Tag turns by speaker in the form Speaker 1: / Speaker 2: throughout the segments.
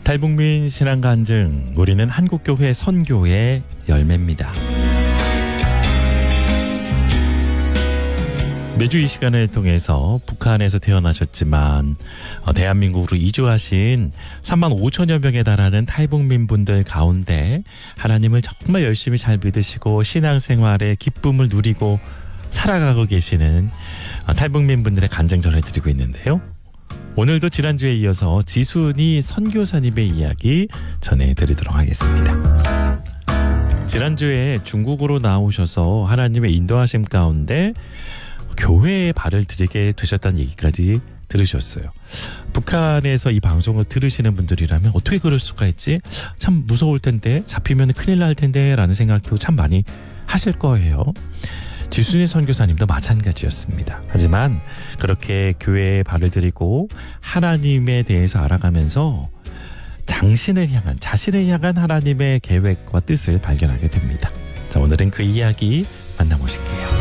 Speaker 1: 탈북민 신앙 간증, 우리는 한국교회 선교의 열매입니다. 매주 이 시간을 통해서 북한에서 태어나셨지만 대한민국으로 이주하신 3만 5천여 명에 달하는 탈북민 분들 가운데 하나님을 정말 열심히 잘 믿으시고 신앙생활의 기쁨을 누리고 살아가고 계시는 탈북민 분들의 간증 전해드리고 있는데요. 오늘도 지난주에 이어서 지순이 선교사님의 이야기 전해드리도록 하겠습니다. 지난주에 중국으로 나오셔서 하나님의 인도하심 가운데 교회에 발을 들이게 되셨다는 얘기까지 들으셨어요. 북한에서 이 방송을 들으시는 분들이라면 어떻게 그럴 수가 있지? 참 무서울 텐데, 잡히면 큰일 날 텐데 라는 생각도 참 많이 하실 거예요. 지순이 선교사님도 마찬가지였습니다. 하지만 그렇게 교회에 발을 들이고 하나님에 대해서 알아가면서 자신을 향한 하나님의 계획과 뜻을 발견하게 됩니다. 자, 오늘은 그 이야기 만나보실게요.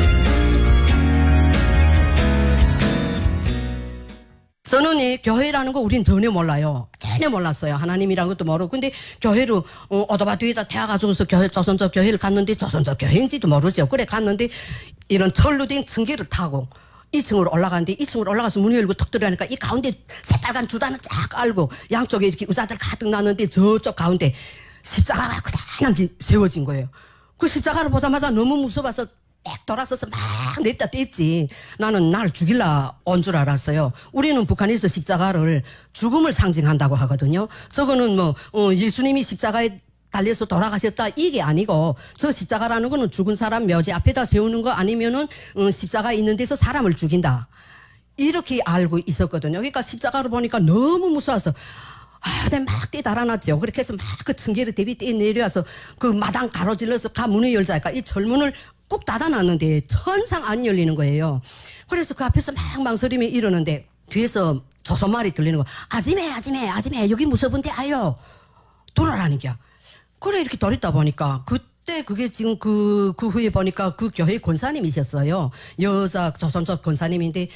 Speaker 2: 저는 이 교회라는 거 우린 전혀 몰라요. 전혀 몰랐어요. 하나님이라는 것도 모르고. 근데 교회로 오토바 뒤에다 태워가지고서 조선족 교회를 갔는데 조선족 교회인지도 모르죠. 그래 갔는데 이런 철로 된 층계를 타고 2층으로 올라가는데 2층으로 올라가서 문을 열고 턱 들어가니까 이 가운데 새빨간 주단을 쫙 알고 양쪽에 이렇게 의자들 가득 놨는데 저쪽 가운데 십자가가 그다란 게 세워진 거예요. 그 십자가를 보자마자 너무 무서워서 빽 돌아서서 막 냈다 뗐지. 나는 날 죽일라 온 줄 알았어요. 우리는 북한에서 십자가를 죽음을 상징한다고 하거든요. 저거는 예수님이 십자가에 달려서 돌아가셨다 이게 아니고, 저 십자가라는 거는 죽은 사람 묘지 앞에다 세우는 거 아니면은 십자가 있는 데서 사람을 죽인다 이렇게 알고 있었거든요. 그러니까 십자가를 보니까 너무 무서워서 내가 막 뛰 달아났죠. 그렇게 해서 막 그 층계를 대비 뛰 내려와서 그 마당 가로질러서 문을 열자 하니까 이 철문을 꼭 닫아놨는데 천상 안 열리는 거예요. 그래서 그 앞에서 막 망설임이 이러는데 뒤에서 조선말이 들리는 거. 아지매 여기 무서운데 아요. 돌아라는 게. 그래 이렇게 돌있다 보니까 그때 그게 지금 그 후에 보니까 그 교회 권사님이셨어요. 여자 조선족 권사님인데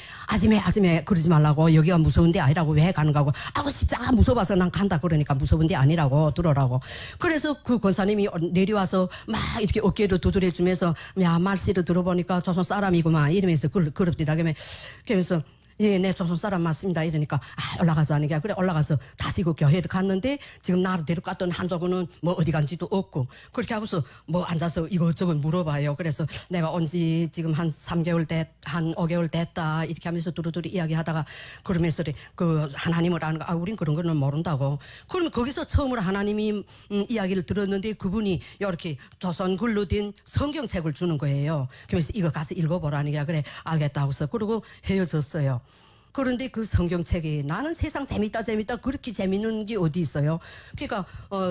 Speaker 2: 아지매 그러지 말라고, 여기가 무서운데 아니라고 왜 가는가 하고, 십자가 무서워서 난 간다 그러니까 무서운데 아니라고 들어라고. 그래서 그 권사님이 내려와서 막 이렇게 어깨를 두드려주면서 야 말씨를 들어보니까 조선 사람이구만 이러면서 그럽디다. 그러면서 예, 네, 조선 사람 맞습니다. 이러니까, 올라가서 하는 게, 그래, 올라가서 다시 그 교회를 갔는데, 지금 나를 데려갔던 한쪽은 어디 간지도 없고, 그렇게 하고서 앉아서 이것저것 물어봐요. 그래서 내가 온지 지금 한 3개월 한 5개월 됐다. 이렇게 하면서 두루두루 이야기하다가, 그러면서 그 하나님을 아는 거, 우린 그런 거는 모른다고. 그러면 거기서 처음으로 하나님이 이야기를 들었는데, 그분이 이렇게 조선 글로 된 성경책을 주는 거예요. 그러면서 이거 가서 읽어보라는 게, 그래, 알겠다 하고서, 그러고 헤어졌어요. 그런데 그 성경책이 나는 세상 재밌다 그렇게 재밌는 게 어디 있어요. 그러니까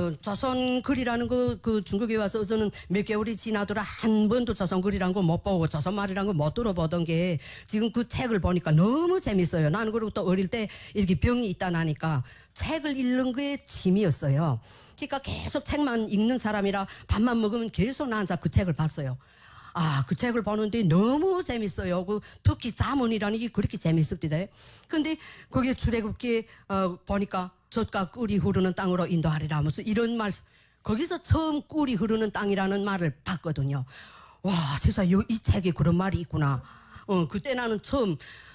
Speaker 2: 조선 글이라는 거 그 중국에 와서 저는 몇 개월이 지나더라 한 번도 조선 글이라는 거 못 보고 조선 말이라는 거 못 들어보던 게 지금 그 책을 보니까 너무 재밌어요. 나는 그리고 또 어릴 때 이렇게 병이 있다 나니까 책을 읽는 게 취미였어요. 그러니까 계속 책만 읽는 사람이라 밥만 먹으면 계속 나 앉아 그 책을 봤어요. 그 책을 보는데 너무 재밌어요. 특히 자문이라는 게 그렇게 재밌었대요. 근데 거기에 출애굽기에 보니까 젖과 꿀이 흐르는 땅으로 인도하리라 하면서 이런 말, 거기서 처음 꿀이 흐르는 땅이라는 말을 봤거든요. 와, 세상에 이 책에 그런 말이 있구나. 그때 나는 처음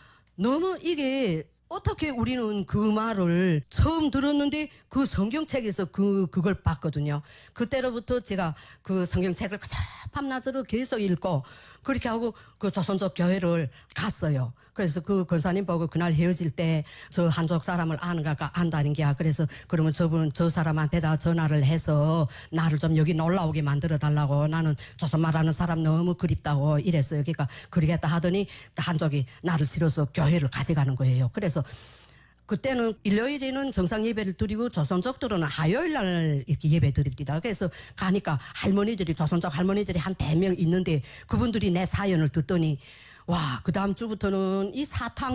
Speaker 2: 너무 이게 어떻게 우리는 그 말을 처음 들었는데 그 성경책에서 그걸 봤거든요. 그때로부터 제가 그 성경책을 밤낮으로 계속 읽고 그렇게 하고 그 조선족 교회를 갔어요. 그래서 그 권사님 보고 그날 헤어질 때 저 한족 사람을 아는가 안다는 게야. 그래서 그러면 저 사람한테다 전화를 해서 나를 좀 여기 놀라오게 만들어 달라고, 나는 조선말 하는 사람 너무 그립다고 이랬어요. 그러니까 그러겠다 하더니 한족이 나를 실어서 교회를 가져가는 거예요. 그래서 그때는 일요일에는 정상 예배를 드리고 조선족들은 화요일 날 이렇게 예배 드립니다. 그래서 가니까 조선족 할머니들이 한 100명 있는데 그분들이 내 사연을 듣더니 와, 그 다음 주부터는 이 사탕